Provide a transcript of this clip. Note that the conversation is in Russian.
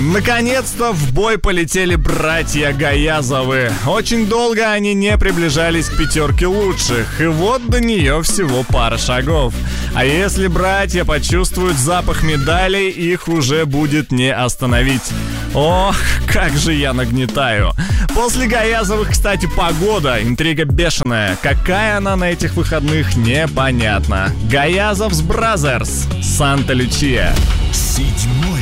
Наконец-то в бой полетели братья Гаязовы. Очень долго они не приближались к пятерке лучших, и вот до нее всего пара шагов. А если братья почувствуют запах медалей, их уже будет не остановить. Ох, как же я нагнетаю. После Гаязовых, кстати, погода. Интрига бешеная. Какая она на этих выходных, непонятно. Гаязов's Brothers, Санта-Лючия. 7